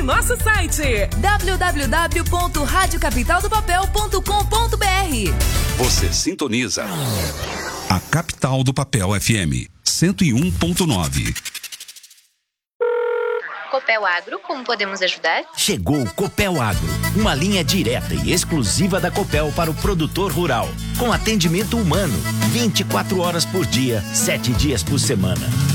nosso site www.radiocapitaldopapel.com.br. Você sintoniza a Capital do Papel FM 101.9. Copel Agro, como podemos ajudar? Chegou o Copel Agro, uma linha direta e exclusiva da Copel para o produtor rural, com atendimento humano, 24 horas por dia, 7 dias por semana.